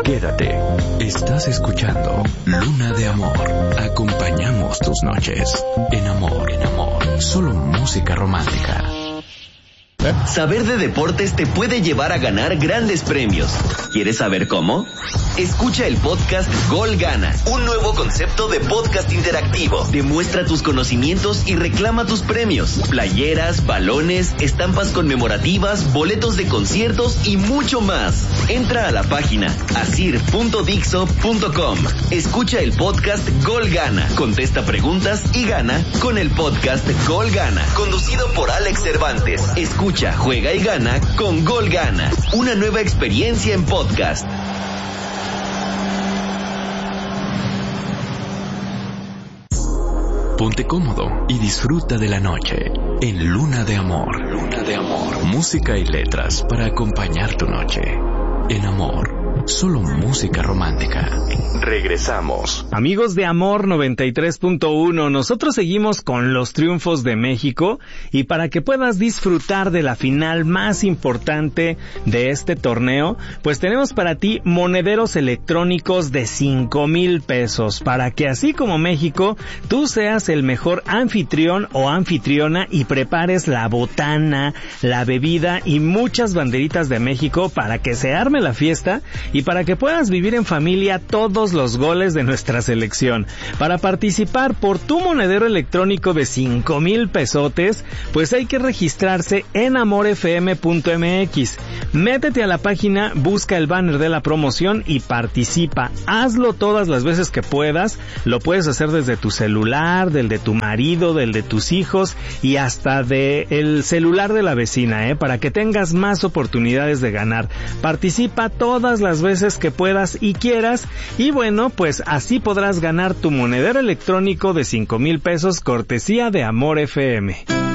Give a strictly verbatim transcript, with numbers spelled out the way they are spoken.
Quédate. Estás escuchando Luna de Amor. Acompañamos tus noches. En amor, en amor. Solo música romántica. Saber de deportes te puede llevar a ganar grandes premios. ¿Quieres saber cómo? Escucha el podcast Gol Gana, un nuevo concepto de podcast interactivo. Demuestra tus conocimientos y reclama tus premios. Playeras, balones, estampas conmemorativas, boletos de conciertos y mucho más. Entra a la página asir punto dixo punto com. Escucha el podcast Gol Gana. Contesta preguntas y gana con el podcast Gol Gana, conducido por Alex Cervantes. Escucha, juega y gana con Gol Gana. Una nueva experiencia en podcast. Ponte cómodo y disfruta de la noche en Luna de Amor. Luna de Amor. Música y letras para acompañar tu noche. En amor. Solo música romántica. Regresamos. Amigos de Amor noventa y tres punto uno, nosotros seguimos con los triunfos de México y para que puedas disfrutar de la final más importante de este torneo, pues tenemos para ti monederos electrónicos de cinco mil pesos para que así como México, tú seas el mejor anfitrión o anfitriona y prepares la botana, la bebida y muchas banderitas de México para que se arme la fiesta y para que puedas vivir en familia todos los goles de nuestra selección. Para participar por tu monedero electrónico de cinco mil pesotes, pues hay que registrarse en amor f m punto m x. Métete a la página, busca el banner de la promoción y participa. Hazlo todas las veces que puedas. Lo puedes hacer desde tu celular, del de tu marido, del de tus hijos y hasta del celular de la vecina, ¿eh? Para que tengas más oportunidades de ganar. Participa todas las veces que puedas y quieras y bueno, pues así podrás ganar tu monedero electrónico de cinco mil pesos cortesía de Amor F M.